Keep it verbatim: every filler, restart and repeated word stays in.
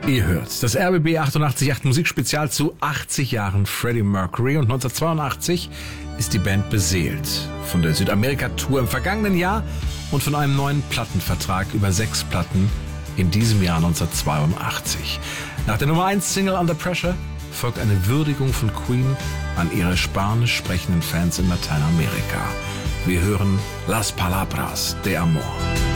Ihr hört das R B B achtundachtzig Komma acht Musikspezial zu achtzig Jahren Freddie Mercury, und neunzehnhundertzweiundachtzig ist die Band beseelt von der Südamerika-Tour im vergangenen Jahr und von einem neuen Plattenvertrag über sechs Platten in diesem Jahr neunzehnhundertzweiundachtzig. Nach der Nummer eins Single Under Pressure folgt eine Würdigung von Queen an ihre spanisch sprechenden Fans in Lateinamerika. Wir hören Las Palabras de Amor.